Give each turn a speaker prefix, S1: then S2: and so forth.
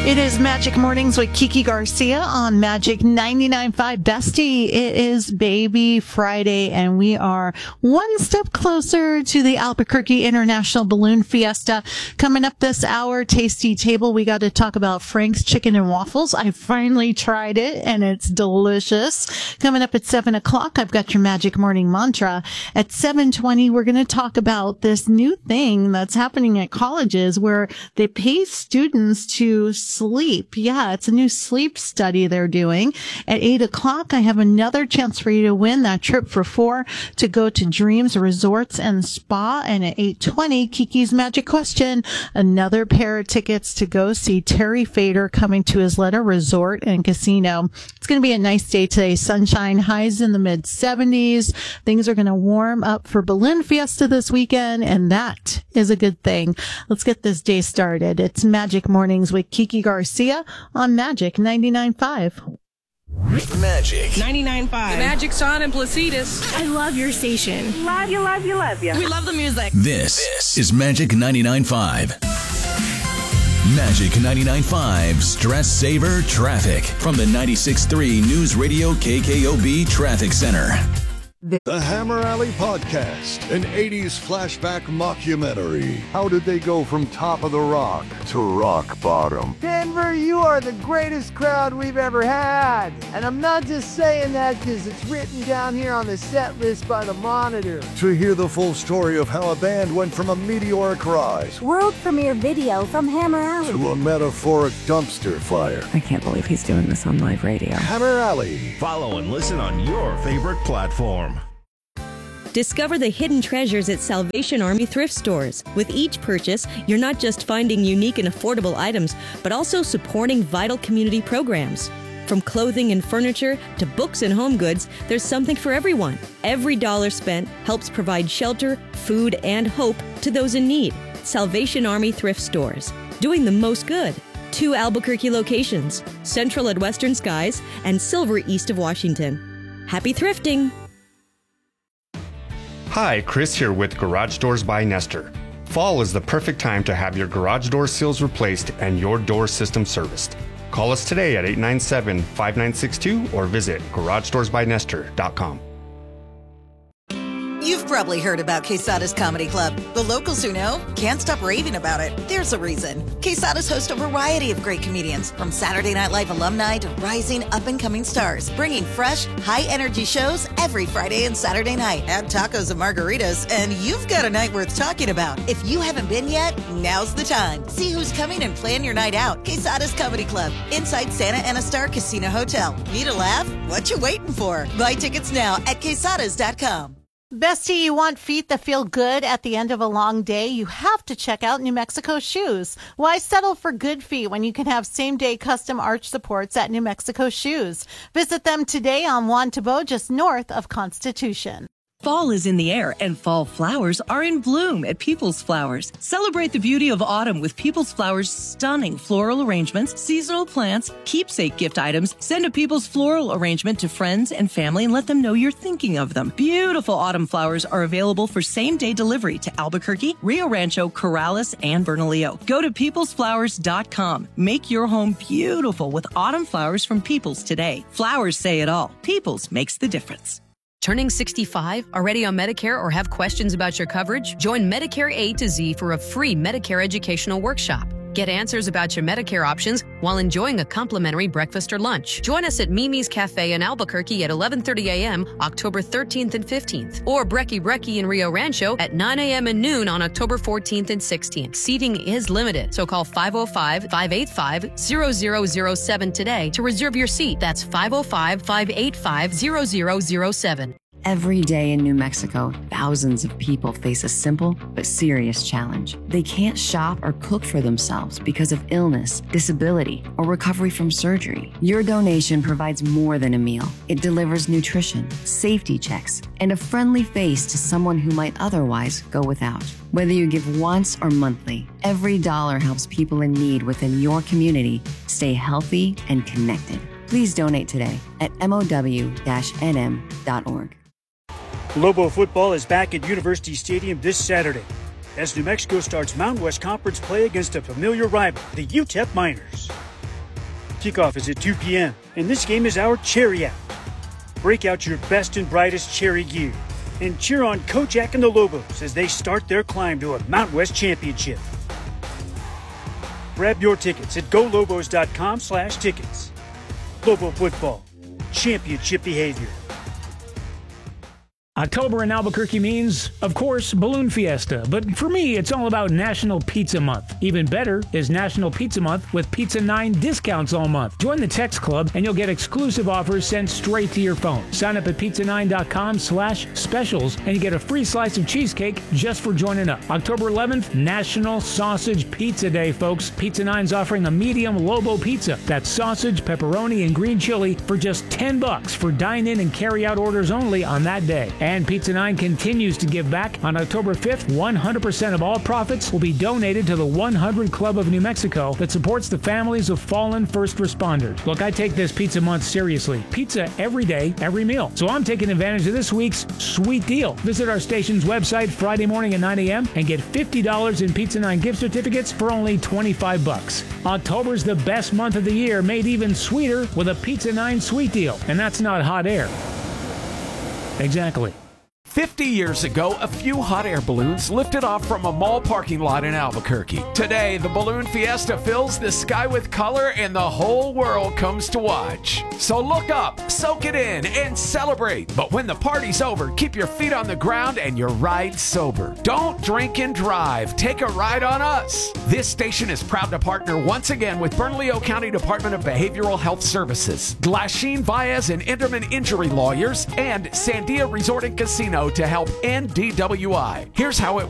S1: It is Magic Mornings with Kiki Garcia on Magic 99.5 Bestie. It is Baby Friday, and we are one step closer to the Albuquerque International Balloon Fiesta. Coming up this hour, Tasty Table, we got to talk about Frank's Chicken and Waffles. I finally tried it, and it's delicious. Coming up at 7 o'clock, I've got your Magic Morning Mantra. At 7:20, we're going to talk about this new thing that's happening at colleges where they pay students to sleep. Yeah, it's a new sleep study they're doing. At 8 o'clock, I have another chance for you to win that trip for 4 to go to Dreams Resorts and Spa. And at 8:20, Kiki's Magic Question, another pair of tickets to go see Terry Fader coming to Isleta Resort and Casino. It's going to be a nice day today. Sunshine, highs in the mid 70s. Things are going to warm up for Balloon Fiesta this weekend, and that is a good thing. Let's get this day started. It's Magic Mornings with Kiki Garcia on Magic 99.5.
S2: Magic
S3: 99.5. The Magic's on in Placitas.
S4: I love your station.
S5: Love you, love you, love you.
S3: We love the music.
S2: This is Magic 99.5. Magic 99.5 Stress Saver Traffic from the 96.3 News Radio KKOB Traffic Center.
S6: The Hammer Alley Podcast, an 80s flashback mockumentary. How did they go from top of the rock to rock bottom?
S7: Denver, you are the greatest crowd we've ever had. And I'm not just saying that because it's written down here on the set list by the Monitor.
S6: To hear the full story of how a band went from a meteoric rise
S5: World premiere video from Hammer Alley
S6: to a metaphoric dumpster fire.
S8: I can't believe he's doing this on live radio.
S6: Hammer Alley.
S9: Follow and listen on your favorite platform.
S10: Discover the hidden treasures at Salvation Army thrift stores. With each purchase, you're not just finding unique and affordable items, but also supporting vital community programs. From clothing and furniture to books and home goods, there's something for everyone. Every dollar spent helps provide shelter, food, and hope to those in need. Salvation Army thrift stores, doing the most good. 2 Albuquerque locations, Central at Western Skies and Silver east of Washington. Happy thrifting!
S11: Hi, Chris here with Garage Doors by Nestor. Fall is the perfect time to have your garage door seals replaced and your door system serviced. Call us today at 897-5962 or visit GarageDoorsByNestor.com.
S12: You've probably heard about Quesada's Comedy Club. The locals who know can't stop raving about it. There's a reason. Quesada's host a variety of great comedians, from Saturday Night Live alumni to rising up-and-coming stars, bringing fresh, high-energy shows every Friday and Saturday night. Add tacos and margaritas, and you've got a night worth talking about. If you haven't been yet, now's the time. See who's coming and plan your night out. Quesada's Comedy Club, inside Santa Ana Star Casino Hotel. Need a laugh? What you waiting for? Buy tickets now at quesadas.com.
S1: Bestie, you want feet that feel good at the end of a long day? You have to check out New Mexico Shoes. Why settle for good feet when you can have same-day custom arch supports at New Mexico Shoes? Visit them today on Juan Tabo, just north of Constitution.
S13: Fall is in the air, and fall flowers are in bloom at People's Flowers. Celebrate the beauty of autumn with People's Flowers' stunning floral arrangements, seasonal plants, keepsake gift items. Send a People's floral arrangement to friends and family and let them know you're thinking of them. Beautiful autumn flowers are available for same-day delivery to Albuquerque, Rio Rancho, Corrales, and Bernalillo. Go to peoplesflowers.com. Make your home beautiful with autumn flowers from People's today. Flowers say it all. People's makes the difference.
S14: Turning 65, already on Medicare, or have questions about your coverage? Join Medicare A to Z for a free Medicare educational workshop. Get answers about your Medicare options while enjoying a complimentary breakfast or lunch. Join us at Mimi's Cafe in Albuquerque at 11:30 a.m. October 13th and 15th, or Brekkie Brekkie in Rio Rancho at 9 a.m. and noon on October 14th and 16th. Seating is limited, so call 505-585-0007 today to reserve your seat. That's 505-585-0007.
S8: Every day in New Mexico, thousands of people face a simple but serious challenge. They can't shop or cook for themselves because of illness, disability, or recovery from surgery. Your donation provides more than a meal. It delivers nutrition, safety checks, and a friendly face to someone who might otherwise go without. Whether you give once or monthly, every dollar helps people in need within your community stay healthy and connected. Please donate today at MOW-NM.org.
S15: Lobo football is back at University Stadium this Saturday as New Mexico starts Mountain West Conference play against a familiar rival, the UTEP Miners. Kickoff is at 2 p.m., and this game is our Cherry Out. Break out your best and brightest Cherry gear and cheer on Kojak and the Lobos as they start their climb to a Mountain West championship. Grab your tickets at golobos.com/tickets. Lobo football, championship behavior.
S16: October in Albuquerque means, of course, Balloon Fiesta. But for me, it's all about National Pizza Month. Even better is National Pizza Month with Pizza 9 discounts all month. Join the text club and you'll get exclusive offers sent straight to your phone. Sign up at pizza9.com/specials and you get a free slice of cheesecake just for joining up. October 11th, National Sausage Pizza Day, folks. Pizza 9's offering a medium Lobo pizza. That's sausage, pepperoni, and green chili for just $10 for dine-in and carry-out orders only on that day. And Pizza 9 continues to give back. On October 5th, 100% of all profits will be donated to the 100 Club of New Mexico that supports the families of fallen first responders. Look, I take this Pizza Month seriously. Pizza every day, every meal. So I'm taking advantage of this week's sweet deal. Visit our station's website Friday morning at 9 a.m. and get $50 in Pizza 9 gift certificates for only $25. October's the best month of the year, made even sweeter with a Pizza 9 sweet deal. And that's not hot air. Exactly.
S17: 50 years ago, a few hot air balloons lifted off from a mall parking lot in Albuquerque. Today, the Balloon Fiesta fills the sky with color and the whole world comes to watch. So look up, soak it in, and celebrate. But when the party's over, keep your feet on the ground and your ride sober. Don't drink and drive. Take a ride on us. This station is proud to partner once again with Bernalillo County Department of Behavioral Health Services, Glasheen, Baez, and Enderman Injury Lawyers, and Sandia Resort and Casino to help end DWI. Here's how it